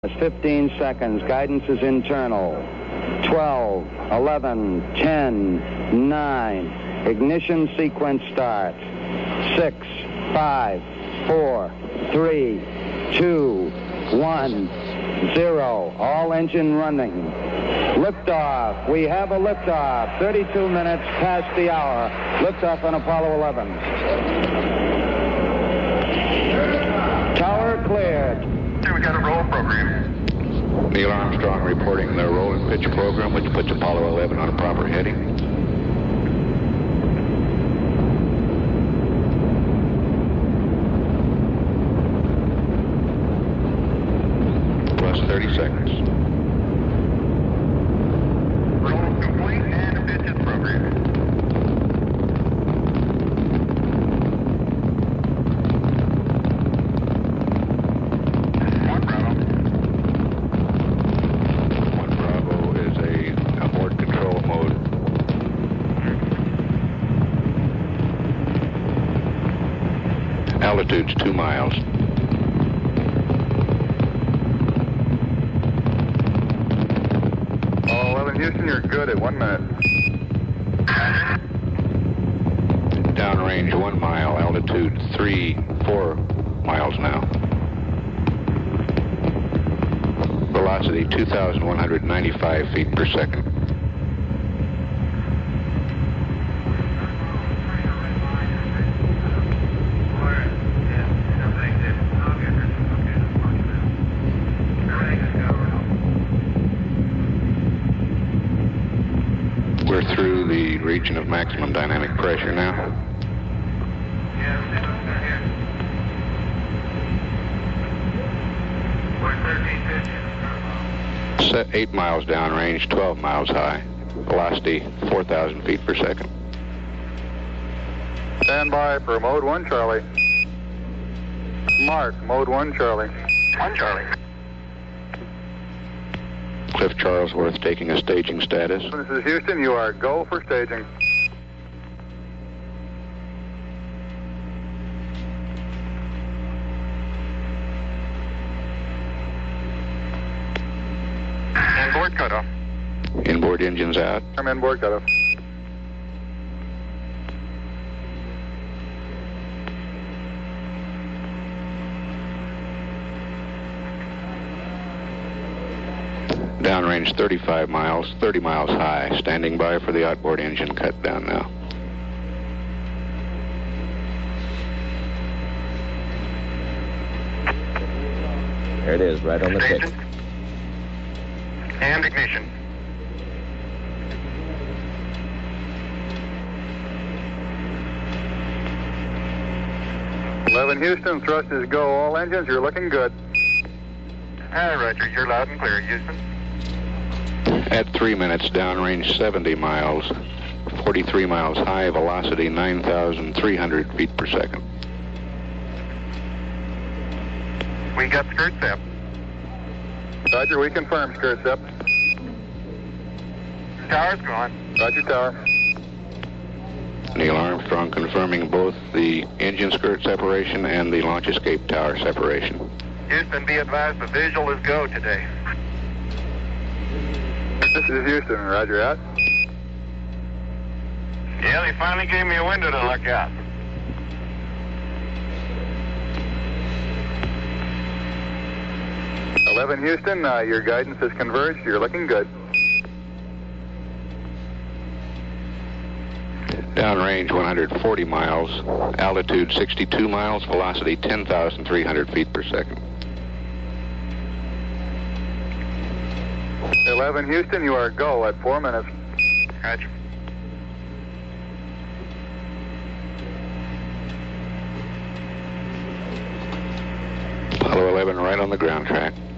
15 seconds. Guidance is internal. 12, 11, 10, 9. Ignition sequence starts. 6, 5, 4, 3, 2, 1, 0. All engine running. Liftoff. We have a liftoff. 32 minutes past the hour. Liftoff on Apollo 11. Tower cleared. We got a roll program. Neil Armstrong reporting the roll and pitch program, which puts Apollo 11 on a proper heading. Plus 30 seconds. Roll complete and pitches program. Altitude's 2 miles. Oh, 11 Houston, you're good at 1 minute. Downrange 1 mile, altitude 4 miles now. Velocity 2,195 feet per second. We're through the region of maximum dynamic pressure now. Set 8 miles downrange, 12 miles high. Velocity 4,000 feet per second. Stand by for mode 1 Charlie. Mark, mode 1 Charlie. 1 Charlie. Cliff Charlesworth taking a staging status. This is Houston, you are go for staging. Inboard cutoff. Inboard engines out. I'm inboard cutoff. Downrange 35 miles, 30 miles high. Standing by for the outboard engine cut down now. There it is, right on the tick. And ignition. Houston, thrust is go. All engines, you're looking good. Hi, Roger. You're loud and clear, Houston. At 3 minutes, downrange 70 miles, 43 miles high, velocity 9,300 feet per second. We got skirt step. Roger, we confirm skirt step. Tower's gone. Roger, tower. Neil Armstrong confirming both the engine skirt separation and the launch escape tower separation. Houston, be advised the visual is go today. This is Houston, Roger, out. Yeah, they finally gave me a window to look out. Houston, your guidance has converged. You're looking good. Downrange 140 miles, altitude 62 miles, velocity 10,300 feet per second. 11 Houston, you are go at 4 minutes. Roger. Apollo 11 right on the ground track.